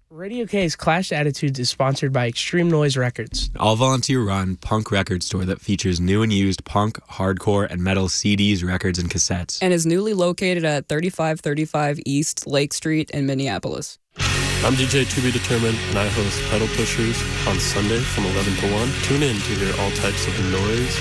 Radio K's Clash Attitudes is sponsored by Extreme Noise Records. An all-volunteer-run punk record store that features new and used punk, hardcore, and metal CDs, records, and cassettes. And is newly located at 3535 East Lake Street in Minneapolis. I'm DJ To Be Determined, and I host Pedal Pushers on Sunday from 11 to 1. Tune in to hear all types of noise,